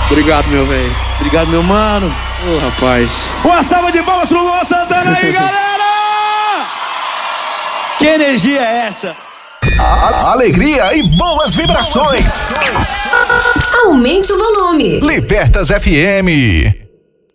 Obrigado, meu velho. Obrigado, meu mano. Ô, rapaz. Uma salva de palmas pro Luan Santana aí, galera! Que energia é essa? Alegria e boas vibrações. Aumente o volume. Libertas FM.